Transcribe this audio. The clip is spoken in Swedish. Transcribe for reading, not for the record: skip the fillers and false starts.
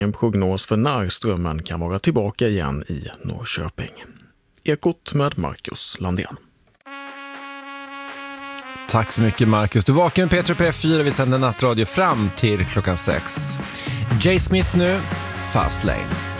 En prognos för när strömmen kan vara tillbaka igen i Norrköping. Ekot med Marcus Landén. Tack så mycket Marcus. Du vaknar med P3 P4. Vi sänder nattradio fram till klockan 6. Jay Smith nu, Fast Lane.